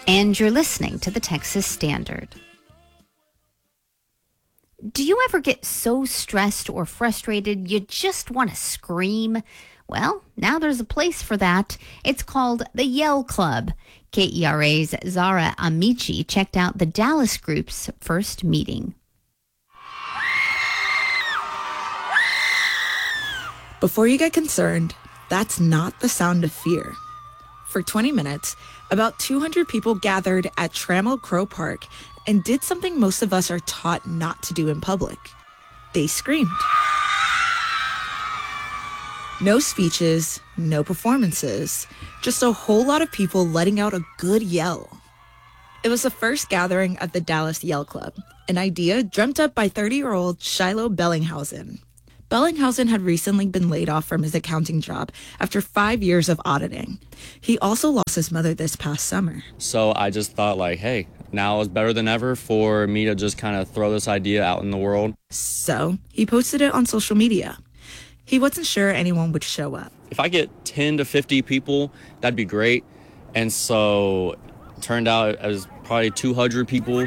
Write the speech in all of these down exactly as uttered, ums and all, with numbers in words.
And you're listening to the Texas Standard. Do you ever get so stressed or frustrated you just want to scream? Well, now there's a place for that. It's called the Yell Club. K E R A's Zara Amici checked out the Dallas group's first meeting. Before you get concerned, that's not the sound of fear. For twenty minutes, about two hundred people gathered at Trammell Crow Park and did something most of us are taught not to do in public. They screamed. No speeches, no performances, just a whole lot of people letting out a good yell. It was the first gathering of the Dallas Yell Club, an idea dreamt up by thirty-year-old Shiloh Bellinghausen. Bellinghausen had recently been laid off from his accounting job after five years of auditing. He also lost his mother this past summer. So I just thought like, hey, now is better than ever for me to just kind of throw this idea out in the world. So he posted it on social media. He wasn't sure anyone would show up. If I get ten to fifty people, that'd be great. And so it turned out it was probably two hundred people.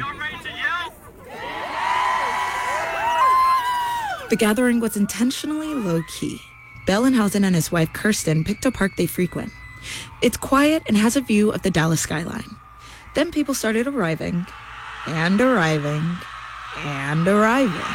The gathering was intentionally low-key. Bellinghausen and his wife Kirsten picked a park they frequent. It's quiet and has a view of the Dallas skyline. Then people started arriving, and arriving, and arriving.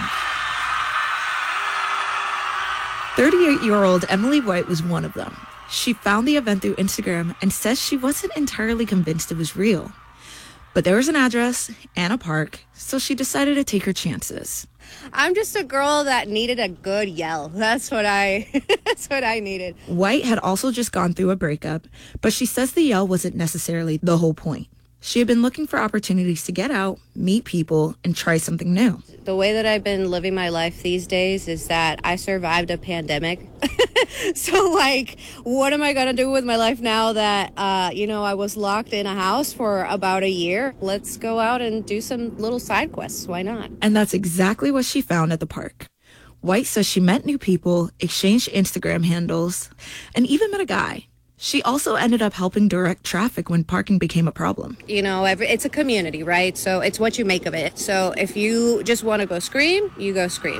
thirty-eight-year-old Emily White was one of them. She found the event through Instagram and says she wasn't entirely convinced it was real. But there was an address and a park, so she decided to take her chances. I'm just a girl that needed a good yell. That's what I that's what I needed. White had also just gone through a breakup, but she says the yell wasn't necessarily the whole point. She had been looking for opportunities to get out, meet people, and try something new. The way that I've been living my life these days is that I survived a pandemic. So, like, what am I going to do with my life now that, uh, you know, I was locked in a house for about a year? Let's go out and do some little side quests. Why not? And that's exactly what she found at the park. White says she met new people, exchanged Instagram handles, and even met a guy. She also ended up helping direct traffic when parking became a problem. You know, every, it's a community, right? So it's what you make of it. So if you just want to go scream, you go scream.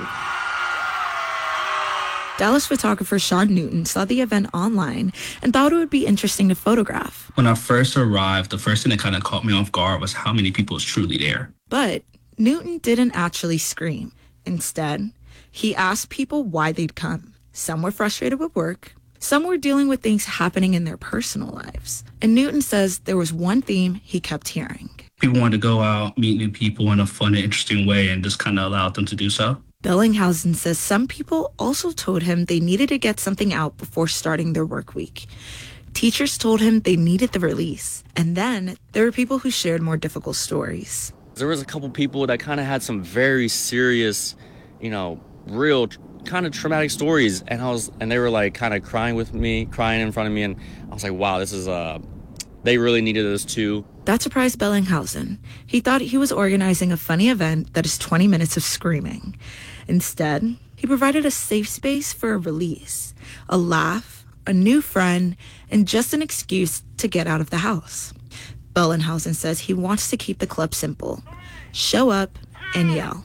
Dallas photographer Sean Newton saw the event online and thought it would be interesting to photograph. When I first arrived, the first thing that kind of caught me off guard was how many people was truly there. But Newton didn't actually scream. Instead, he asked people why they'd come. Some were frustrated with work. Some were dealing with things happening in their personal lives. And Newton says there was one theme he kept hearing. People wanted to go out, meet new people in a fun and interesting way, and just kind of allowed them to do so. Bellinghausen says some people also told him they needed to get something out before starting their work week. Teachers told him they needed the release. And then there were people who shared more difficult stories. There was a couple people that kind of had some very serious, you know, real kind of traumatic stories, and I was and they were like kind of crying with me, crying in front of me, and I was like, wow, this is uh they really needed this too. That surprised Bellinghausen. He thought he was organizing a funny event that is twenty minutes of screaming. Instead, he provided a safe space for a release, a laugh, a new friend, and just an excuse to get out of the house. Bellinghausen says he wants to keep the club simple. Show up and yell.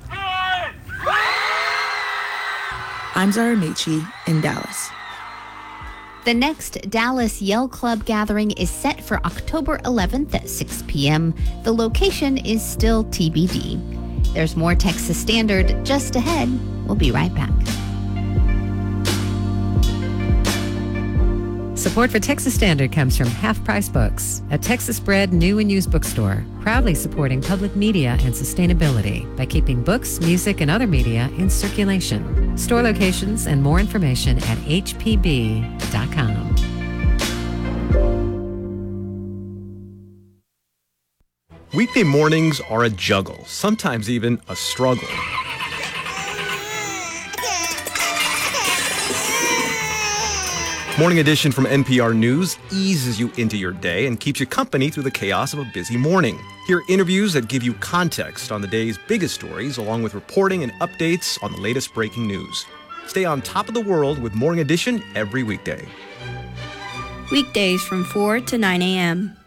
I'm Zara Amici in Dallas. The next Dallas Yell Club gathering is set for October eleventh at six p.m. The location is still T B D. There's more Texas Standard just ahead. We'll be right back. Support for Texas Standard comes from Half Price Books, a Texas-bred new and used bookstore, proudly supporting public media and sustainability by keeping books, music, and other media in circulation. Store locations and more information at h p b dot com. Weekday mornings are a juggle, sometimes even a struggle. Morning Edition from N P R News eases you into your day and keeps you company through the chaos of a busy morning. Hear interviews that give you context on the day's biggest stories, along with reporting and updates on the latest breaking news. Stay on top of the world with Morning Edition every weekday. Weekdays from four to nine a.m.